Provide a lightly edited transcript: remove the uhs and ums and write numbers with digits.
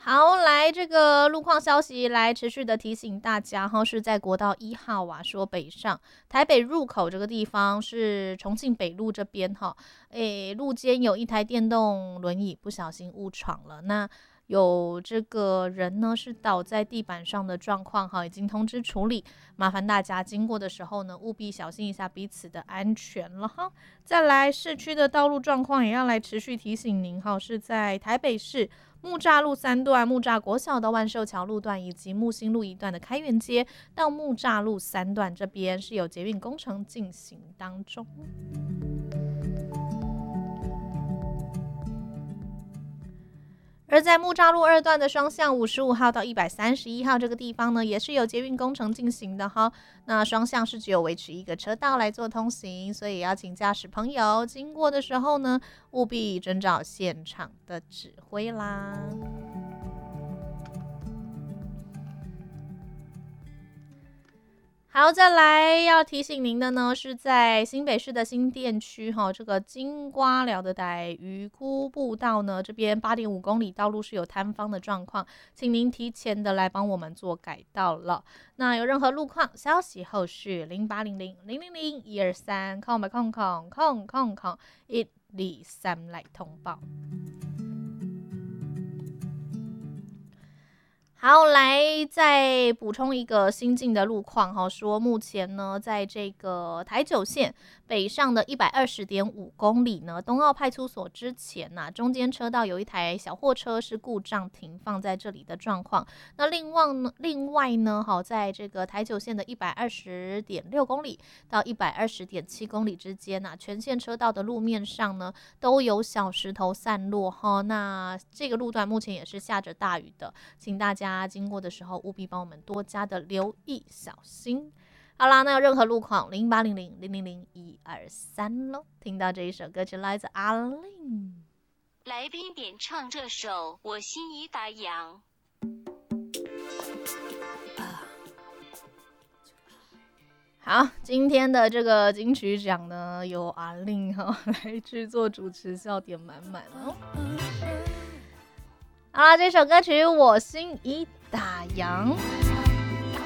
好，来这个路况消息，来持续的提醒大家哈，是在国道1号啊，说北上台北入口这个地方是重庆北路这边哈，路肩有一台电动轮椅不小心误闯了，那有这个人呢是倒在地板上的状况哈，已经通知处理，麻烦大家经过的时候呢，务必小心一下彼此的安全了哈。再来市区的道路状况也要来持续提醒您哈，是在台北市木栅路3段、木栅国小到万寿桥路段以及木星路1段的开元街到木栅路3段这边是有捷运工程进行当中。而在木栅路2段的双向55号到131号这个地方呢，也是有捷运工程进行的哈。那双向是只有维持一个车道来做通行，所以要请驾驶朋友经过的时候呢，务必遵照现场的指挥啦。好，再来要提醒您的呢，是在新北市的新店区这个金瓜寮的傣渔沽步道呢，这边8.5公里道路是有塌方的状况，请您提前的来帮我们做改道了。那有任何路况消息，后续0800-000-123023来通报。好，来再补充一个新进的路况哈，说目前呢，在这个台九线北上的120.5公里呢，东澳派出所之前中间车道有一台小货车是故障停放在这里的状况。那另外呢，在这个台九线的120.6公里到120.7公里之间全线车道的路面上呢，都有小石头散落哈。那这个路段目前也是下着大雨的，请大家经过的时候务必帮我们多加的留意小心。好啦，那有任何路况0800-000-123咯。听到这一首歌曲来自阿令， 来宾点唱这首《我心已打烊》。 好，今天的这个金曲奖呢，由阿令来制作主持，笑点满满哦。好啦，这首歌曲《我心已打烊》。